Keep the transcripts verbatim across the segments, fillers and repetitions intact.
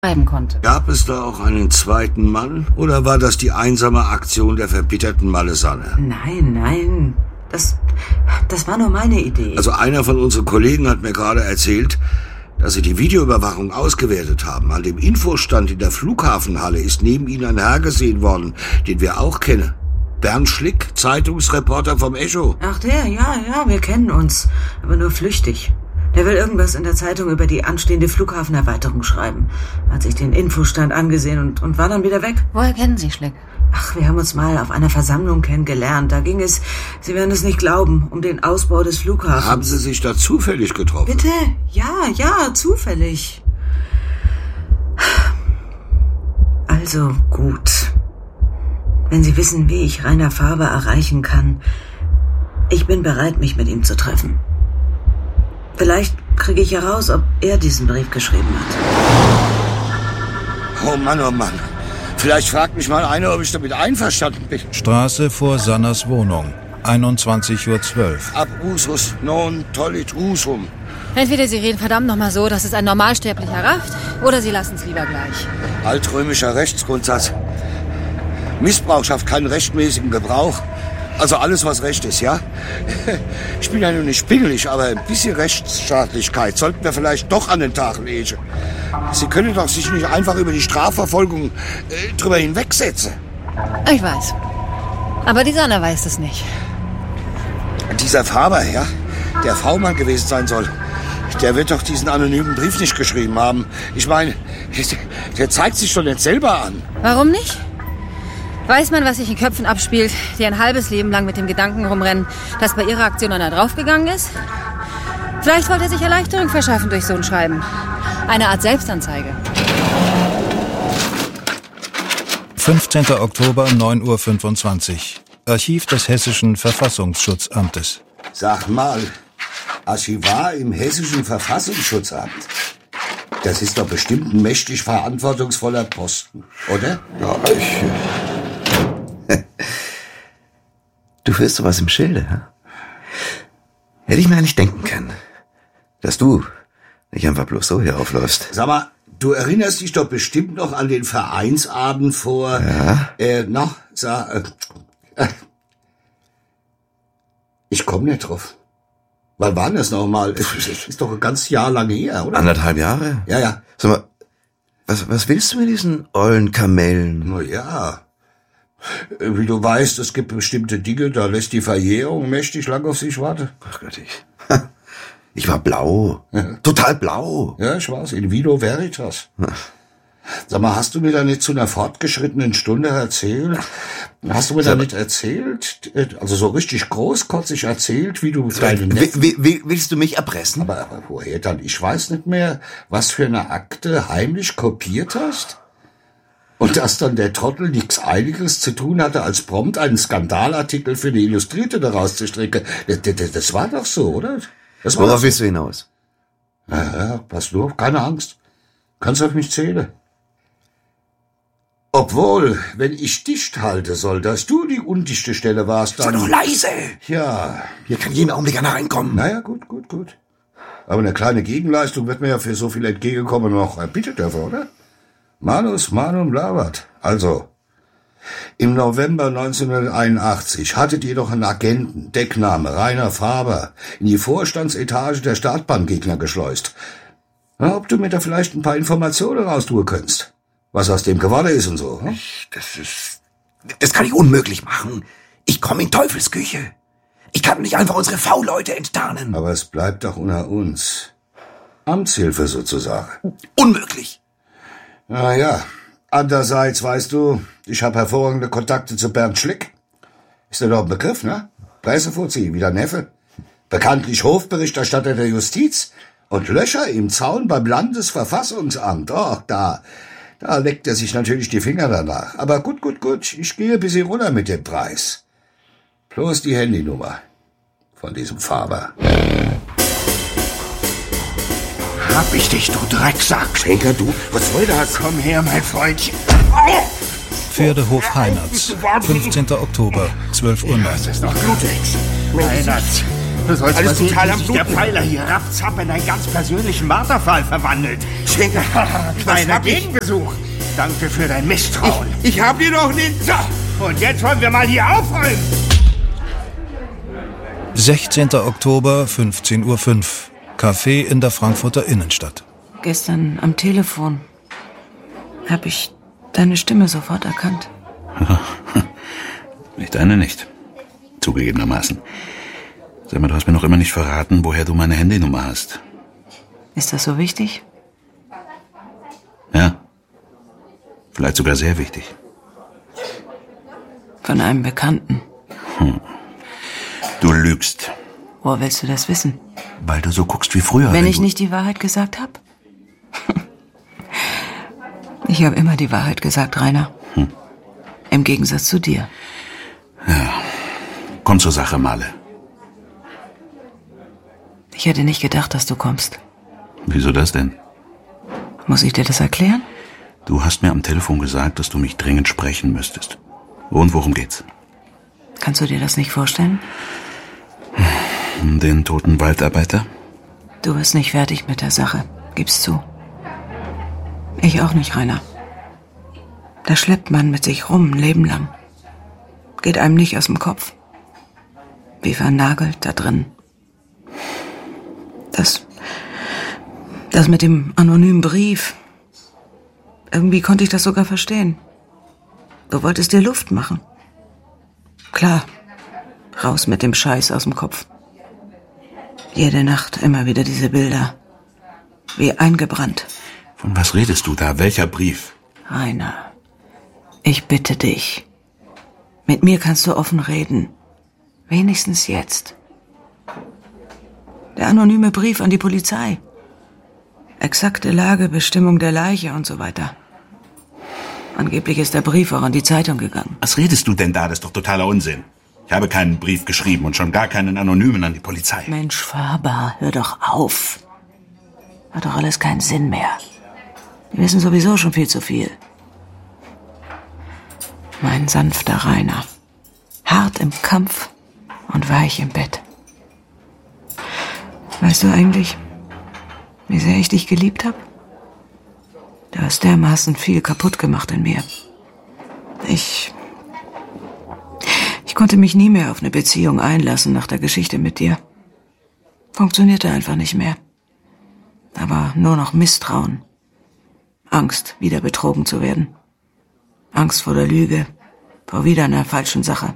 schreiben konnte. Gab es da auch einen zweiten Mann? Oder war das die einsame Aktion der verbitterten Malesanne? Nein, nein. Das, das war nur meine Idee. Also einer von unseren Kollegen hat mir gerade erzählt, dass sie die Videoüberwachung ausgewertet haben. An dem Infostand in der Flughafenhalle ist neben ihnen ein Herr gesehen worden, den wir auch kennen. Bernd Schlick, Zeitungsreporter vom Echo. Ach der, ja, ja, wir kennen uns. Aber nur flüchtig. Der will irgendwas in der Zeitung über die anstehende Flughafenerweiterung schreiben. Hat sich den Infostand angesehen und, und war dann wieder weg. Woher kennen Sie Schlick? Ach, wir haben uns mal auf einer Versammlung kennengelernt. Da ging es, Sie werden es nicht glauben, um den Ausbau des Flughafens. Haben Sie sich da zufällig getroffen? Bitte? Ja, ja, zufällig. Also gut. Wenn Sie wissen, wie ich Rainer Faber erreichen kann, ich bin bereit, mich mit ihm zu treffen. Vielleicht kriege ich heraus, ob er diesen Brief geschrieben hat. Oh Mann, oh Mann. Vielleicht fragt mich mal einer, ob ich damit einverstanden bin. Straße vor Sanners Wohnung, einundzwanzig Uhr zwölf. Ab usus non tollit usum. Entweder Sie reden verdammt nochmal so, dass es ein Normalsterblicher rafft, oder Sie lassen es lieber gleich. Altrömischer Rechtsgrundsatz. Missbrauch schafft keinen rechtmäßigen Gebrauch. Also alles, was Recht ist, ja? Ich bin ja nur nicht pingelig, aber ein bisschen Rechtsstaatlichkeit sollten wir vielleicht doch an den Tag legen. Sie können doch sich nicht einfach über die Strafverfolgung äh, drüber hinwegsetzen. Ich weiß. Aber die Sonne weiß es nicht. Dieser Faber, ja, der V-Mann gewesen sein soll, der wird doch diesen anonymen Brief nicht geschrieben haben. Ich meine, der zeigt sich doch nicht selber an. Warum nicht? Weiß man, was sich in Köpfen abspielt, die ein halbes Leben lang mit dem Gedanken rumrennen, dass bei ihrer Aktion einer draufgegangen ist? Vielleicht wollte er sich Erleichterung verschaffen durch so ein Schreiben. Eine Art Selbstanzeige. fünfzehnter Oktober, neun Uhr fünfundzwanzig. Archiv des Hessischen Verfassungsschutzamtes. Sag mal, Archivar im Hessischen Verfassungsschutzamt. Das ist doch bestimmt ein mächtig verantwortungsvoller Posten, oder? Ja, ich... Du führst sowas im Schilde, ja? Hätte ich mir eigentlich denken können, dass du nicht einfach bloß so hier aufläufst. Sag mal, du erinnerst dich doch bestimmt noch an den Vereinsabend vor... Ja? Äh, noch, sag... Äh, äh, ich komme nicht drauf. Wann war das nochmal? Es ist doch ein ganz Jahr lang her, oder? Anderthalb Jahre? Ja, ja. Sag mal, was, was willst du mit diesen ollen Kamellen? Na ja. Wie du weißt, es gibt bestimmte Dinge, da lässt die Verjährung mächtig lang auf sich warten. Ach Gott, ich... Ich war blau. Ja. Total blau. Ja, ich war's. In Vino Veritas. Ach. Sag mal, hast du mir da nicht zu einer fortgeschrittenen Stunde erzählt? Hast du mir da nicht erzählt, also so richtig großkotzig erzählt, wie du deine Neffen... Will, will, willst du mich erpressen? Aber, aber woher dann? Ich weiß nicht mehr, was für eine Akte heimlich kopiert hast. Und dass dann der Trottel nichts Einiges zu tun hatte, als prompt einen Skandalartikel für die Illustrierte daraus zu stricken. Das, das, das war doch so, oder? Das war Worauf willst du hinaus? Ja, ja, pass nur auf, keine Angst. Kannst auf mich zählen. Obwohl, wenn ich dicht halte soll, dass du die undichte Stelle warst, dann... Sei doch leise! Ja. Hier kann jeden Augenblick einer reinkommen. Naja, gut, gut, gut. Aber eine kleine Gegenleistung wird mir ja für so viel entgegenkommen noch erbittet dafür, oder? Manus manum labat. Also, im November neunzehnhunderteinundachtzig hattet ihr doch einen Agenten, Deckname Rainer Faber, in die Vorstandsetage der Startbahngegner geschleust. Na, ob du mir da vielleicht ein paar Informationen raustun könntest? Was aus dem geworden ist und so. Hm? Das ist... Das kann ich unmöglich machen. Ich komme in Teufelsküche. Ich kann nicht einfach unsere V-Leute enttarnen. Aber es bleibt doch unter uns. Amtshilfe sozusagen. Unmöglich. Na ja, andererseits, weißt du, ich habe hervorragende Kontakte zu Bernd Schlick. Ist der doch ein Begriff, ne? Pressefuzzi, wie der Neffe. Bekanntlich Hofberichterstatter der Justiz und Löcher im Zaun beim Landesverfassungsamt. Oh, da, da leckt er sich natürlich die Finger danach. Aber gut, gut, gut, ich gehe ein bisschen runter mit dem Preis. Bloß die Handynummer von diesem Faber. Hab ich dich, du Drecksack. Schenker, du, was soll das? Komm her, mein Freundchen. Pferdehof Heinertz, fünfzehnter Oktober, zwölf Uhr neun. Das ist noch blutig. Heinertz, Du sollst Alles mal sehen, total wie am sich der Bluten. Pfeiler hier raffzapp in einen ganz persönlichen Marterfall verwandelt. Schenker, kleiner hab ich? Gegenbesuch. Danke für dein Misstrauen. Ich hab dir doch nicht... So, und jetzt wollen wir mal hier aufräumen. sechzehnter Oktober, fünfzehn Uhr fünf. Café in der Frankfurter Innenstadt. Gestern am Telefon habe ich deine Stimme sofort erkannt. Ich deine nicht. Zugegebenermaßen. Sag mal, du hast mir noch immer nicht verraten, woher du meine Handynummer hast. Ist das so wichtig? Ja. Vielleicht sogar sehr wichtig. Von einem Bekannten. Hm. Du lügst. Woher willst du das wissen? Weil du so guckst wie früher. Wenn wenn ich du nicht die Wahrheit gesagt habe? Ich habe immer die Wahrheit gesagt, Rainer. Hm. Im Gegensatz zu dir. Ja. Komm zur Sache, Male. Ich hätte nicht gedacht, dass du kommst. Wieso das denn? Muss ich dir das erklären? Du hast mir am Telefon gesagt, dass du mich dringend sprechen müsstest. Und worum geht's? Kannst du dir das nicht vorstellen? Den toten Waldarbeiter? Du bist nicht fertig mit der Sache. Gib's zu. Ich auch nicht, Rainer. Da schleppt man mit sich rum ein Leben lang. Geht einem nicht aus dem Kopf. Wie vernagelt da drin. Das... Das mit dem anonymen Brief. Irgendwie konnte ich das sogar verstehen. Du wolltest dir Luft machen. Klar. Raus mit dem Scheiß aus dem Kopf. Jede Nacht immer wieder diese Bilder. Wie eingebrannt. Von was redest du da? Welcher Brief? Rainer, ich bitte dich. Mit mir kannst du offen reden. Wenigstens jetzt. Der anonyme Brief an die Polizei. Exakte Lage, Bestimmung der Leiche und so weiter. Angeblich ist der Brief auch an die Zeitung gegangen. Was redest du denn da? Das ist doch totaler Unsinn. Ich habe keinen Brief geschrieben und schon gar keinen anonymen an die Polizei. Mensch, Faber, hör doch auf. Hat doch alles keinen Sinn mehr. Wir wissen sowieso schon viel zu viel. Mein sanfter Rainer. Hart im Kampf und weich im Bett. Weißt du eigentlich, wie sehr ich dich geliebt habe? Du hast dermaßen viel kaputt gemacht in mir. Ich... Ich konnte mich nie mehr auf eine Beziehung einlassen nach der Geschichte mit dir. Funktionierte einfach nicht mehr. Da war nur noch Misstrauen. Angst, wieder betrogen zu werden. Angst vor der Lüge, vor wieder einer falschen Sache.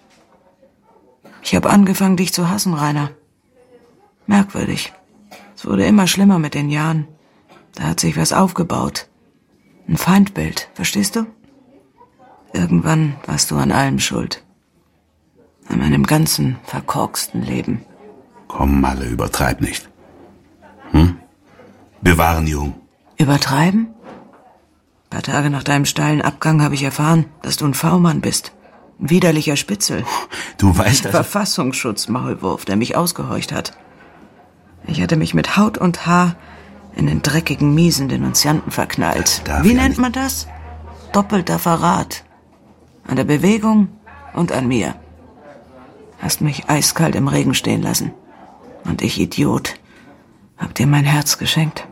Ich habe angefangen, dich zu hassen, Rainer. Merkwürdig. Es wurde immer schlimmer mit den Jahren. Da hat sich was aufgebaut. Ein Feindbild, verstehst du? Irgendwann warst du an allem schuld. An meinem ganzen verkorksten Leben. Komm, Malle, übertreib nicht. Hm? Wir waren jung. Übertreiben? Ein paar Tage nach deinem steilen Abgang habe ich erfahren, dass du ein V-Mann bist. Ein widerlicher Spitzel. Du weißt das. Verfassungsschutzmaulwurf, der mich ausgehorcht hat. Ich hatte mich mit Haut und Haar in den dreckigen, miesen Denunzianten verknallt. Wie nennt man das? Doppelter Verrat. An der Bewegung und an mir. Hast mich eiskalt im Regen stehen lassen. Und ich, Idiot, hab dir mein Herz geschenkt.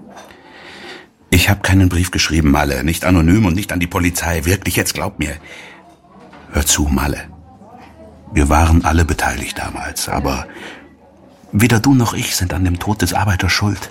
Ich habe keinen Brief geschrieben, Malle. Nicht anonym und nicht an die Polizei. Wirklich, jetzt glaub mir. Hör zu, Malle. Wir waren alle beteiligt damals, aber weder du noch ich sind an dem Tod des Arbeiters schuld.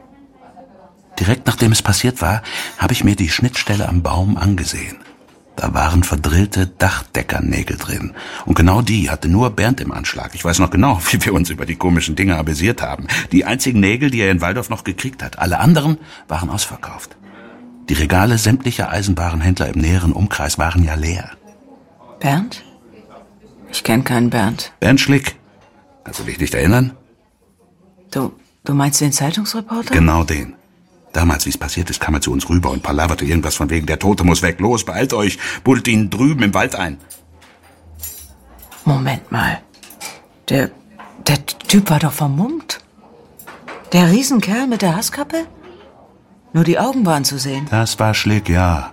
Direkt nachdem es passiert war, habe ich mir die Schnittstelle am Baum angesehen. Da waren verdrillte Dachdeckernägel drin. Und genau die hatte nur Bernd im Anschlag. Ich weiß noch genau, wie wir uns über die komischen Dinge amüsiert haben. Die einzigen Nägel, die er in Waldorf noch gekriegt hat. Alle anderen waren ausverkauft. Die Regale sämtlicher Eisenwarenhändler im näheren Umkreis waren ja leer. Bernd? Ich kenne keinen Bernd. Bernd Schlick. Kannst du dich nicht erinnern? Du, du meinst den Zeitungsreporter? Genau den. Damals, wie es passiert ist, kam er zu uns rüber und palaverte irgendwas von wegen, der Tote muss weg. Los, beeilt euch, buddelt ihn drüben im Wald ein. Moment mal. Der, der Typ war doch vermummt. Der Riesenkerl mit der Hasskappe? Nur die Augen waren zu sehen. Das war Schlick, ja.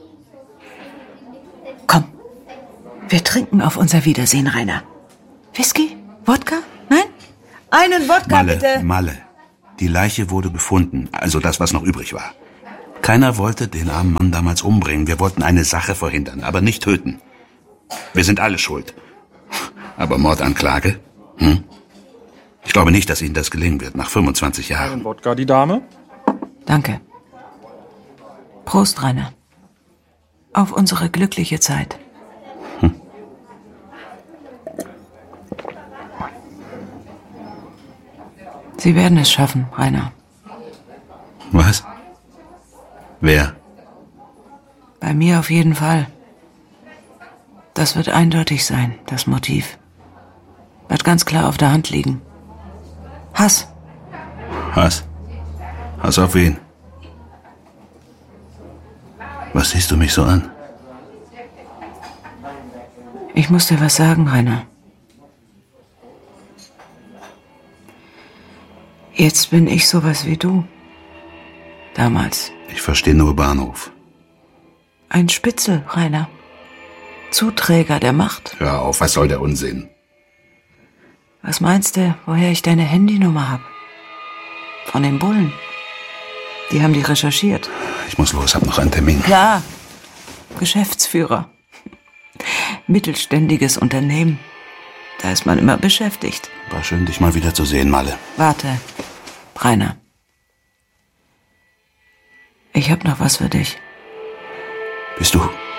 Komm, wir trinken auf unser Wiedersehen, Rainer. Whisky? Wodka? Nein? Einen Wodka, Malle, bitte. Malle. Die Leiche wurde gefunden, also das, was noch übrig war. Keiner wollte den armen Mann damals umbringen. Wir wollten eine Sache verhindern, aber nicht töten. Wir sind alle schuld. Aber Mordanklage? Hm? Ich glaube nicht, dass Ihnen das gelingen wird, nach fünfundzwanzig Jahren. Einen Wodka, die Dame? Danke. Prost, Rainer. Auf unsere glückliche Zeit. Hm. Sie werden es schaffen, Rainer. Was? Wer? Bei mir auf jeden Fall. Das wird eindeutig sein, das Motiv. Wird ganz klar auf der Hand liegen. Hass. Hass? Hass auf wen? Was siehst du mich so an? Ich muss dir was sagen, Rainer. Jetzt bin ich sowas wie du. Damals. Ich verstehe nur Bahnhof. Ein Spitzel, Rainer. Zuträger der Macht. Hör auf, was soll der Unsinn? Was meinst du, woher ich deine Handynummer hab? Von den Bullen. Die haben die recherchiert. Ich muss los, hab noch einen Termin. Klar. Geschäftsführer. Mittelständiges Unternehmen. Da ist man immer beschäftigt. War schön, dich mal wieder zu sehen, Malle. Warte, Rainer. Ich hab noch was für dich. Bist du